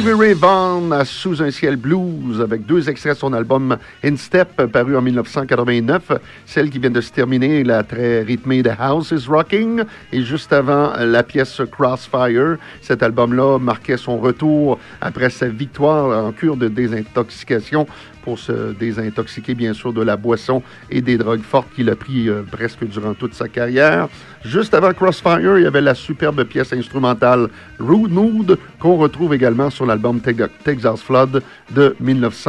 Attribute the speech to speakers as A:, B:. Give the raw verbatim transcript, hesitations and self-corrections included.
A: Stevie Ray Vaughan à Sous un ciel blues avec deux extraits de son album In Step paru en dix-neuf cent quatre-vingt-neuf. Celle qui vient de se terminer, la très rythmée The House is Rocking. Et juste avant, la pièce Crossfire. Cet album-là marquait son retour après sa victoire en cure de désintoxication pour se désintoxiquer, bien sûr, de la boisson et des drogues fortes qu'il a pris euh, presque durant toute sa carrière. Juste avant Crossfire, il y avait la superbe pièce instrumentale Rude Mood qu'on retrouve également sur l'album Texas Flood de dix-neuf cent